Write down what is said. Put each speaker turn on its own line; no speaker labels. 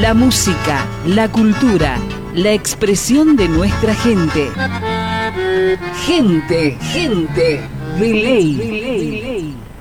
La música, la cultura, la expresión de nuestra gente. Gente de ley.